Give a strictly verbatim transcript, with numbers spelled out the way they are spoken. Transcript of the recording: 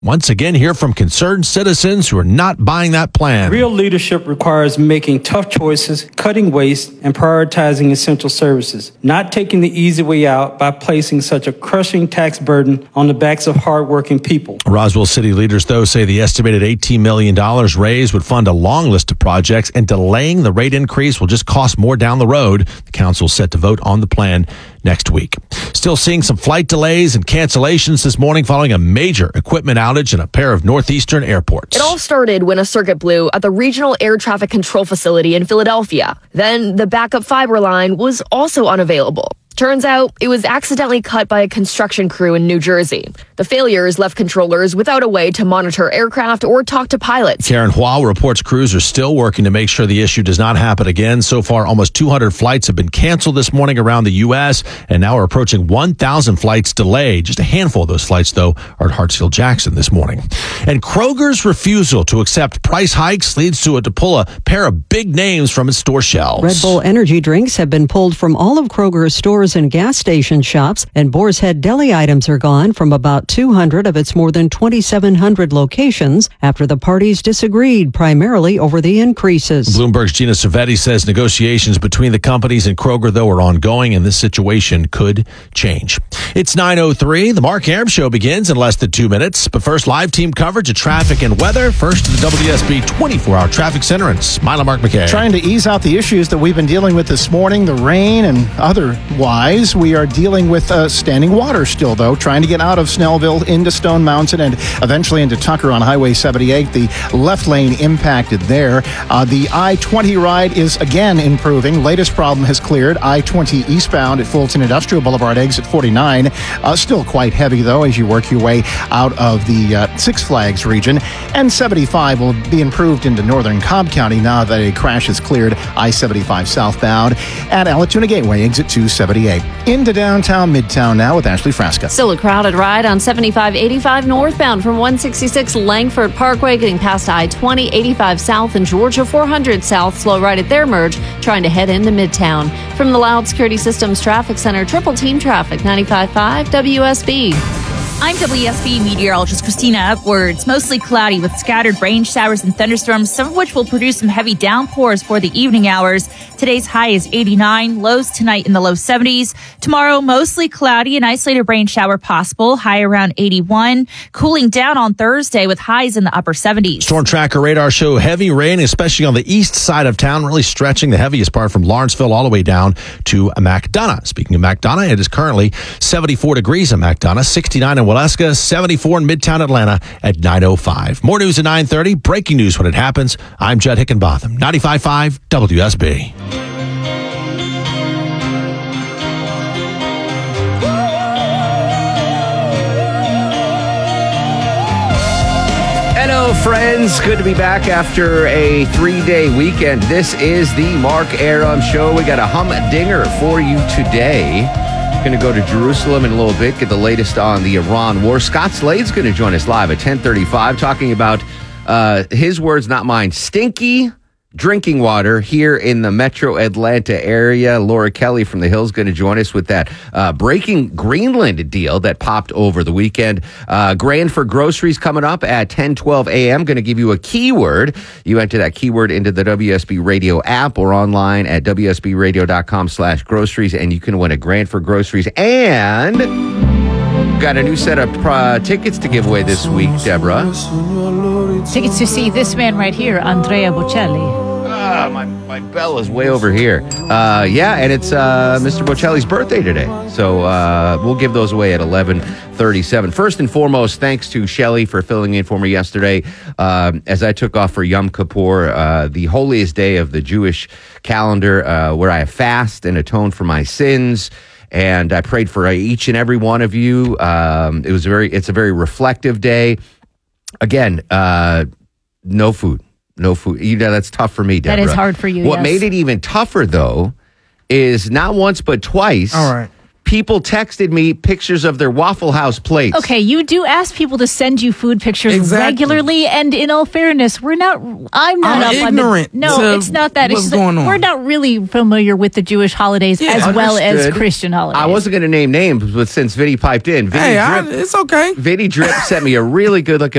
once again hear from concerned citizens who are not buying that plan. Real leadership requires making tough choices, cutting waste, and prioritizing essential services, not taking the easy way out by placing such a crushing tax burden on the backs of hardworking people. Roswell city leaders, though, say the estimated eighteen million dollars raised would fund a long list of projects, and delaying the rate increase will just cost more down the road. The council is set to vote on the plan next week. Still seeing some flight delays and cancellations this morning following a major equipment outage in a pair of northeastern airports. It all started when a circuit blew at the Regional Air Traffic Control Facility in Philadelphia. Then the backup fiber line was also unavailable. Turns out it was accidentally cut by a construction crew in New Jersey. The failures left controllers without a way to monitor aircraft or talk to pilots. Karen Hua reports crews are still working to make sure the issue does not happen again. So far, almost two hundred flights have been canceled this morning around the U S, and now we're approaching one thousand flights delayed. Just a handful of those flights, though, are at Hartsfield-Jackson this morning. And Kroger's refusal to accept price hikes leads to it to pull a pair of big names from its store shelves. Red Bull energy drinks have been pulled from all of Kroger's stores and gas station shops, and Boar's Head deli items are gone from about two hundred of its more than twenty-seven hundred locations after the parties disagreed, primarily over the increases. Bloomberg's Gina Cervetti says negotiations between the companies and Kroger, though, are ongoing, and this situation could change. It's nine oh three. The Mark Arum Show begins in less than two minutes. But first, live team coverage of traffic and weather. First to the W S B twenty-four hour Traffic Center and Smile Mark McKay. Trying to ease out the issues that we've been dealing with this morning, the rain and otherwise. We are dealing with uh, standing water still, though, trying to get out of Snellville into Stone Mountain and eventually into Tucker on Highway seventy-eight. The left lane impacted there. Uh, the I twenty ride is again improving. Latest problem has cleared. I twenty eastbound at Fulton Industrial Boulevard exit forty-nine. Uh, still quite heavy, though, as you work your way out of the uh, Six Flags region. And seventy-five will be improved into northern Cobb County now that a crash has cleared I seventy-five southbound at Alatoona Gateway exit two seventy-eight. Into downtown Midtown now with Ashley Frasca. Still a crowded ride on seventy-five eighty-five northbound from one sixty-six Langford Parkway, getting past I twenty, eighty-five south, and Georgia four hundred south. Slow right at their merge, trying to head into Midtown. From the Loud Security Systems Traffic Center, Triple Team Traffic, ninety-five point five W S B. I'm W S B meteorologist Christina Upwards. Mostly cloudy with scattered rain showers and thunderstorms, some of which will produce some heavy downpours for the evening hours. Today's high is eighty-nine, lows tonight in the low seventies. Tomorrow, mostly cloudy, an isolated rain shower possible, high around eighty-one. Cooling down on Thursday with highs in the upper seventies. Storm tracker radar show heavy rain, especially on the east side of town, really stretching the heaviest part from Lawrenceville all the way down to McDonough. Speaking of McDonough, it is currently seventy-four degrees in McDonough, sixty-nine in Waleska, seventy-four in Midtown Atlanta at nine oh five. More news at nine thirty. Breaking news when it happens. I'm Judd Hickenbotham, ninety-five point five W S B. Hello, friends. Good to be back after a three-day weekend. This is the Mark Arum Show. We got a humdinger for you today. Going to go to Jerusalem in a little bit, get the latest on the Iran war. Scott Slade's going to join us live at ten thirty-five, talking about uh, his words, not mine, stinky drinking water here in the metro Atlanta area. Laura Kelly from The Hill is going to join us with that uh, breaking Greenland deal that popped over the weekend. Uh, Grand for Groceries coming up at ten twelve a.m. Going to give you a keyword. You enter that keyword into the W S B Radio app or online at W S B radio dot com slash groceries, and you can win a Grand for Groceries. And got a new set of uh, tickets to give away this week, Deborah. Tickets to see this man right here, Andrea Bocelli. Ah, my, my bell is way over here. Uh, yeah, and it's uh, Mister Bocelli's birthday today. So uh, we'll give those away at eleven thirty-seven. First and foremost, thanks to Shelly for filling in for me yesterday uh, as I took off for Yom Kippur, uh, the holiest day of the Jewish calendar, uh, where I fast and atone for my sins. And I prayed for each and every one of you. Um, it was a very, it's a very reflective day. Again, uh, no food, no food. You know, that's tough for me, Deborah. That is hard for you. What yes. made it even tougher, though, is not once but twice. All right. people texted me pictures of their Waffle House plates. Okay, you do ask people to send you food pictures Exactly. regularly, and in all fairness, we're not. I'm not I'm up on ignorant the, No, to it's not that. what's it's going on. We're not really familiar with the Jewish holidays Yeah, as well as understood. Christian holidays. I wasn't going to name names, but since Vinny piped in, Vinny Hey, I, Drip, it's okay. Vinny Drip sent me a really good looking